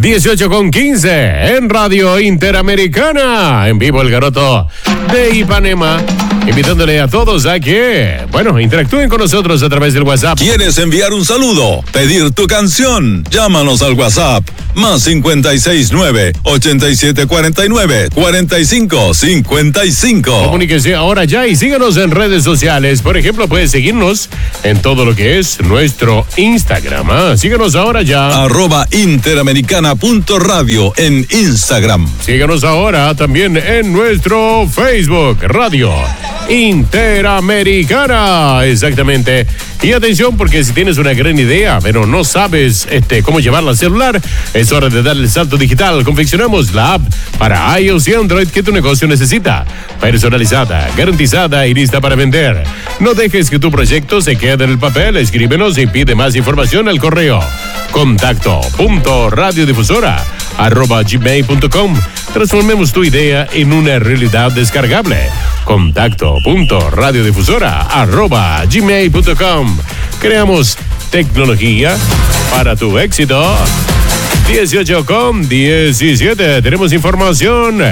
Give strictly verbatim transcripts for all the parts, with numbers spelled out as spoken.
dieciocho con quince en Radio Interamericana. En vivo el Garoto de Ipanema. Invitándole a todos a que, bueno, interactúen con nosotros a través del WhatsApp. ¿Quieres enviar un saludo? ¿Pedir tu canción? Llámanos al WhatsApp. Más cincuenta y seis nueve, ochenta y siete cuarenta y nueve, cuarenta y cinco cincuenta y cinco. Comuníquese ahora ya y síganos en redes sociales. Por ejemplo, puedes seguirnos en todo lo que es nuestro Instagram. ¿eh? Síganos ahora ya. Arroba interamericana punto radio en Instagram. Síganos ahora también en nuestro Facebook, Radio Interamericana. Exactamente. Y atención, porque si tienes una gran idea, pero no sabes este, cómo llevarla al celular, es hora de darle el salto digital. Confeccionamos la app para iOS y Android que tu negocio necesita. Personalizada, garantizada y lista para vender. No dejes que tu proyecto se quede en el papel. Escríbenos y pide más información al correo contacto punto radiodifusora arroba gmail punto com. Transformemos tu idea en una realidad descargable. Contacto punto radiodifusora arroba gmail punto com. Creamos tecnología para tu éxito. dieciocho con diecisiete. Tenemos información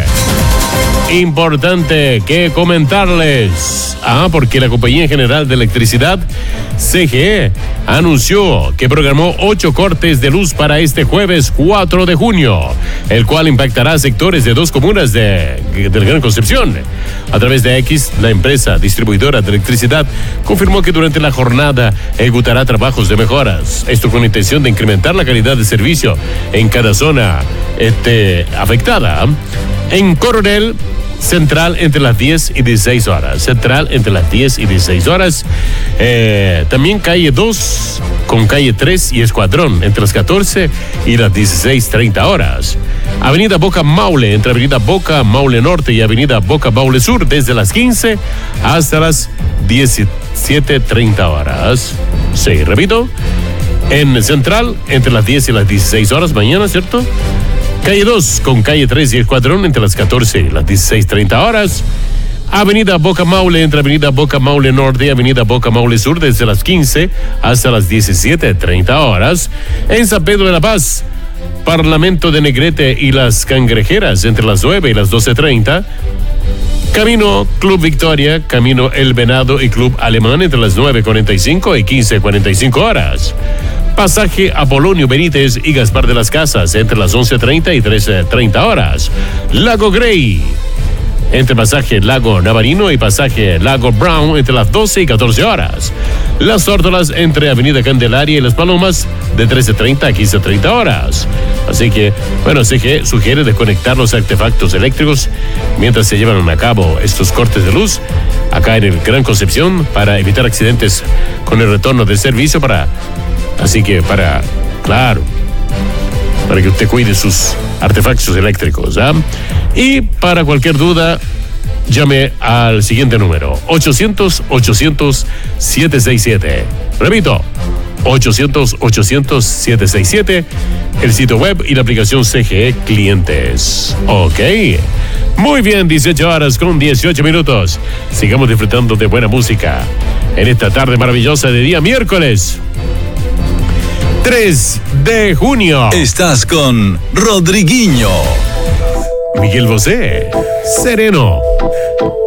importante que comentarles. Ah, porque la Compañía General de Electricidad, C G E, anunció que programó ocho cortes de luz para este jueves cuatro de junio, el cual impactará a sectores de dos comunas de, de la Gran Concepción. A través de X, la empresa distribuidora de electricidad confirmó que durante la jornada ejecutará trabajos de mejoras. Esto con la intención de incrementar la calidad de servicio en cada zona este, afectada. En Coronel Central entre las diez y dieciséis horas. Central entre las diez y dieciséis horas. Eh, también calle dos con calle tres y Escuadrón entre las catorce y las dieciséis treinta horas. Avenida Boca Maule entre Avenida Boca Maule Norte y Avenida Boca Maule Sur desde las quince hasta las diecisiete treinta horas. Sí, repito. En Central entre las diez y las dieciséis horas mañana, ¿cierto? Calle dos con calle tres y Escuadrón entre las catorce y las dieciséis treinta horas. Avenida Boca Maule entre Avenida Boca Maule Norte y Avenida Boca Maule Sur desde las quince hasta las diecisiete treinta horas. En San Pedro de la Paz, Parlamento de Negrete y Las Cangrejeras entre las nueve y las doce treinta. Camino Club Victoria, Camino El Venado y Club Alemán entre las nueve cuarenta y cinco y quince cuarenta y cinco horas. Pasaje Apolonio Benítez y Gaspar de las Casas entre las once treinta y trece treinta horas. Lago Grey entre pasaje Lago Navarino y pasaje Lago Brown entre las doce y catorce horas. Las Tórtolas entre Avenida Candelaria y Las Palomas de trece treinta a quince treinta horas. Así que, bueno, C G E sugiere desconectar los artefactos eléctricos mientras se llevan a cabo estos cortes de luz acá en el Gran Concepción para evitar accidentes con el retorno del servicio para... Así que para, claro, para que usted cuide sus artefactos eléctricos. ¿eh? Y para cualquier duda, llame al siguiente número, ochocientos, ochocientos, setecientos sesenta y siete. Repito, ochocientos, ochocientos, setecientos sesenta y siete, el sitio web y la aplicación C G E Clientes. Ok. Muy bien, dieciocho horas con dieciocho minutos. Sigamos disfrutando de buena música en esta tarde maravillosa de día miércoles tres de junio. Estás con Rodriguinho. Miguel Bosé, Sereno.